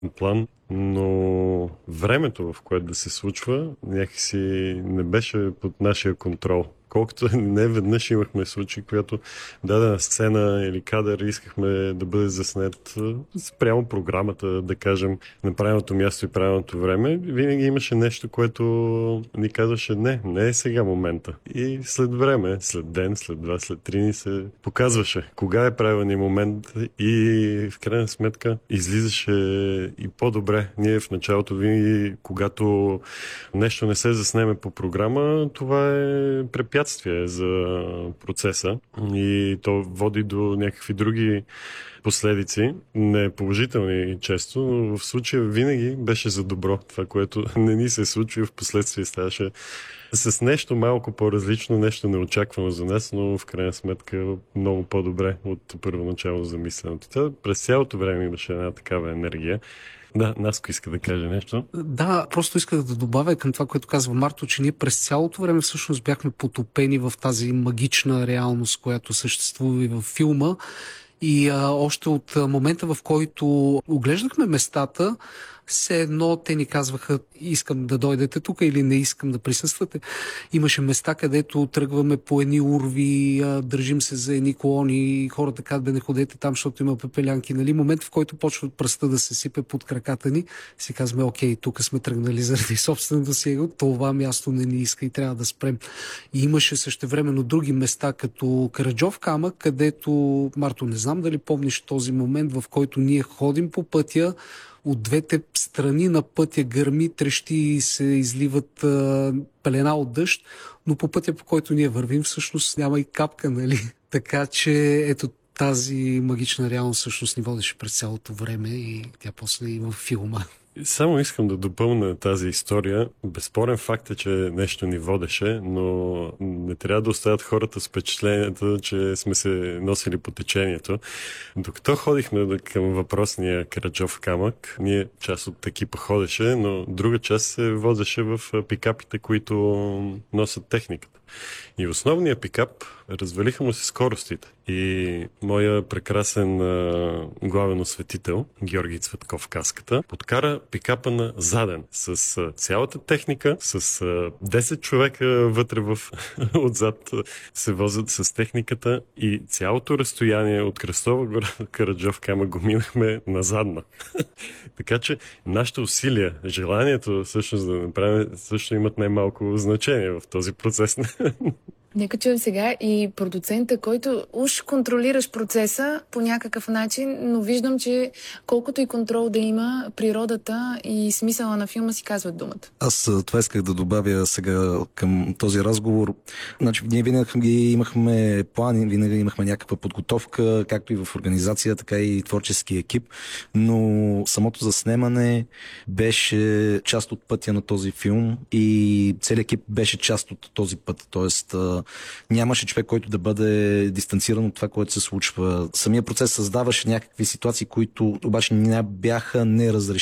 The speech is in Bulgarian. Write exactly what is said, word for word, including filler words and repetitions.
план, но времето, в което да се случва, някакси не беше под нашия контрол. Колкото не веднъж имахме случаи, когато дадена сцена или кадър искахме да бъде заснет спрямо програмата, да кажем, на правилното място и правилното време, винаги имаше нещо, което ни казваше не, не е сега момента. И след време, след ден, след два, след три ни се показваше кога е правилният момент и в крайна сметка излизаше и по-добре. Ние в началото винаги, когато нещо не се заснеме по програма, това е препятствие за процеса и то води до някакви други последици, не положителни често, но в случая винаги беше за добро. Това, което не ни се случи, в последствие ставаше с нещо малко по-различно, нещо неочаквано за нас, но в крайна сметка много по-добре от първоначално замисленото. Това през цялото време имаше една такава енергия. Да, Наско иска да каже нещо. Да, просто исках да добавя към това, което казва Марто, че ние през цялото време всъщност бяхме потопени в тази магична реалност, която съществува и във филма. И а, още от момента, в който оглеждахме местата, все едно те ни казваха: искам да дойдете тук или не искам да присъствате. Имаше места, където тръгваме по едни урви, а, държим се за едни колони и хората казват: бе, не ходете там, защото има пепелянки. Нали? Момент, в който почва пръста да се сипе под краката ни, си казваме: окей, тук сме тръгнали заради собственото си его, това място не ни иска и трябва да спрем. И имаше същевременно други места, като Караджов камък, където, Марто, не знам дали помниш този момент, в който ние ходим по пътя, от двете страни на пътя гърми, трещи и се изливат а, пелена от дъжд, но по пътя, по който ние вървим, всъщност няма и капка, нали? Така че ето тази магична реалност всъщност ни водеше през цялото време и тя после и във филма. Само искам да допълня тази история. Безспорен факт е, че нещо ни водеше, но не трябва да оставят хората с впечатлението, че сме се носили по течението. Докато ходихме към въпросния Караджов камък, ние част от екипа ходеше, но друга част се возеше в пикапите, които носят техниката. И основният пикап, развалиха му се скоростите. И моя прекрасен а, главен осветител, Георги Цветков каската, подкара пикапа на заден с а, цялата техника, с а, десет човека вътре в отзад се возят с техниката и цялото разстояние от Кръстова гора до Караджов камък го минахме назадно. Така че нашите усилия, желанието всъщност да направим, също имат най-малко значение в този процес. Нека чуем сега и продуцента, който уж контролираш процеса по някакъв начин, но виждам, че колкото и контрол да има, природата и смисъла на филма си казват думата. Аз това исках да добавя сега към този разговор. Значи, ние винаги имахме плани, винаги имахме някаква подготовка, както и в организация, така и творчески екип, но самото заснемане беше част от пътя на този филм и целият екип беше част от този път. Тоест, нямаше човек, който да бъде дистанциран от това, което се случва. Самия процес създаваше някакви ситуации, които обаче не бяха неразрешени.